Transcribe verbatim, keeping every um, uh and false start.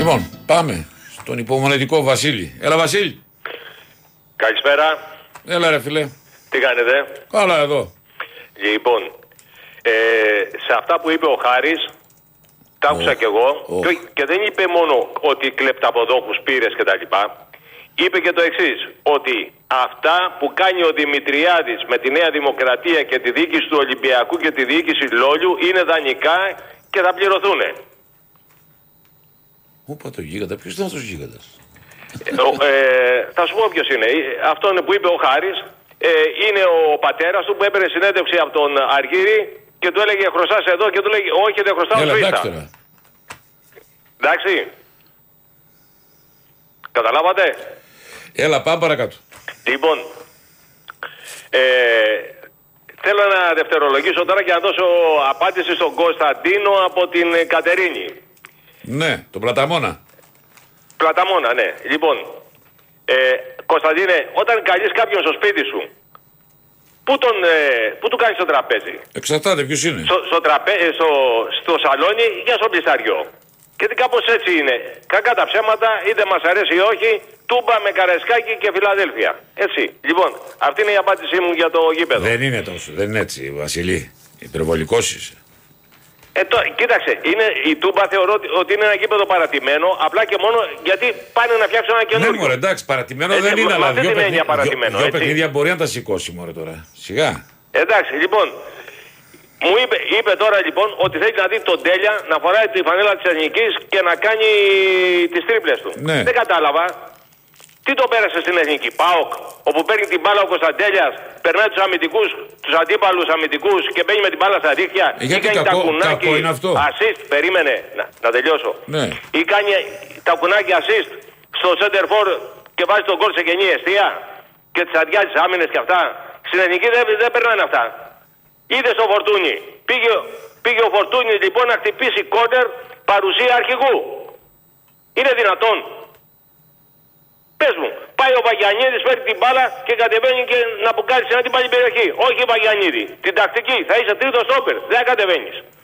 Λοιπόν, πάμε στον υπομονετικό Βασίλη. Έλα, Βασίλη. Καλησπέρα. Έλα, ρε φίλε. Τι κάνετε? Καλά, εδώ. Λοιπόν, ε, σε αυτά που είπε ο Χάρης, τα άκουσα oh. κι εγώ, oh. και, και δεν είπε μόνο ότι κλεπταποδόχους πήρες και τα λοιπά. Είπε και το εξής, ότι αυτά που κάνει ο Δημητριάδης με τη Νέα Δημοκρατία και τη διοίκηση του Ολυμπιακού και τη διοίκηση Λόλιου είναι δανεικά και θα πληρωθούν. Όπα το γίγαντα, ποιος ήταν αυτός ο γίγαντας? ε, θα σου πω ποιος είναι. Αυτό είναι που είπε ο Χάρης. Ε, είναι ο πατέρας του που έπαιρνε συνέντευξη από τον Αργύρη και του έλεγε χρωστάς εδώ και του έλεγε όχι, δεν χρωστάω στο Ίστα. Εντάξει. Καταλάβατε? Έλα, πάμε παρακάτω. Λοιπόν, ε, θέλω να δευτερολογήσω τώρα και να δώσω απάντηση στον Κωνσταντίνο από την Κατερίνη. Ναι, τον Πλαταμόνα. Πλαταμόνα, ναι. Λοιπόν, ε, Κωνσταντίνε, όταν καλείς κάποιον στο σπίτι σου, πού, τον, ε, πού του κάνεις το τραπέζι? Εξαρτάται ποιος είναι. Στο, στο, τραπέ, στο, στο σαλόνι για στο πλισταριό. Γιατί κάπως έτσι είναι. Κακά τα ψέματα, είτε μας αρέσει ή όχι, Τούμπα με Καραϊσκάκη και Φιλαδέλφια. Έτσι. Λοιπόν, αυτή είναι η απάντησή μου για το γήπεδο. Δεν είναι τόσο, δεν είναι έτσι, Βασιλή. Υπερβολικός είσαι. Ε, το, κοίταξε, είναι, η Τούμπα θεωρώ ότι, ότι είναι ένα γήπεδο παρατημένο, απλά και μόνο γιατί πάνε να φτιάξουν ένα καινούριο. Ναι, μωρέ, εντάξει, παρατημένο έτσι, δεν είναι, μα, αλλά δύο, δύο, παιχνίδια, δύο, δύο παιχνίδια μπορεί να τα σηκώσει, μωρέ τώρα. Σιγά. Εντάξει, λοιπόν, μου είπε, είπε τώρα λοιπόν ότι θέλει να δει τον Τέλια να φοράει τη φανέλα της Εθνικής και να κάνει τις τρίπλες του. Ναι. Δεν κατάλαβα. Τι το πέρασε στην Εθνική? ΠΑΟΚ, όπου παίρνει την μπάλα ο Κωνσταντέλιας, περνάει τους αμυντικούς, τους αντίπαλους αμυντικούς και μπαίνει με την μπάλα στα δίχτυα. Ε, γιατί κάνει κακό, τα κουνάκι, κακό είναι αυτό? assist, περίμενε, να, να τελειώσω. Ναι. Ή κάνει τα κουνάκι assist στο center for και βάζει τον γκολ σε κενή εστία και τις αδειάζει άμυνες και αυτά. Στην Εθνική δεν, δεν περνάνε αυτά. Είδε στο Φορτούνι. Πήγε, πήγε ο Φορτούνι λοιπόν να χτυπήσει κόντερ παρουσία αρχηγού. Είναι δυνατόν? Πες μου, πάει ο Βαγιανίδης, παίρνει την μπάλα και κατεβαίνει και να μπουκάρει σε την αντίπαλη περιοχή. Όχι Βαγιανίδη. Την τακτική, θα είσαι τρίτο στόπερ. Δεν κατεβαίνεις.